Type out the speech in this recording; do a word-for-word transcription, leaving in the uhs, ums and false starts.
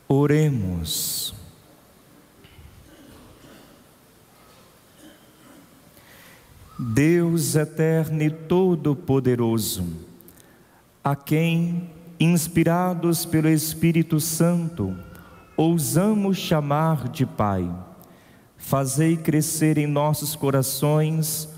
Oremos. Deus eterno e todo-poderoso, a quem, inspirados pelo Espírito Santo, ousamos chamar de Pai, fazei crescer em nossos corações